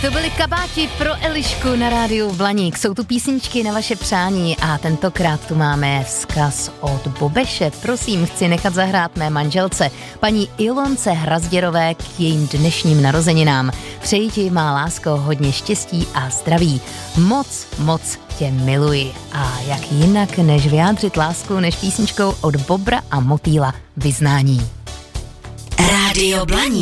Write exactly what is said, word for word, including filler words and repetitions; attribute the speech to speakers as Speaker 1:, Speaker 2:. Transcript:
Speaker 1: To byly kabáti pro Elišku na rádiu Blaník. Jsou tu písničky na vaše přání a tentokrát tu máme vzkaz od Bobeše. Prosím, chci nechat zahrát mé manželce, paní Ilonce Hrazděrové, k jejím dnešním narozeninám. Přeji ti, má lásko, hodně štěstí a zdraví. Moc, moc tě miluji. A jak jinak, než vyjádřit lásku, než písničkou od Bobra a Motýla Vyznání.
Speaker 2: Rádio Blaník.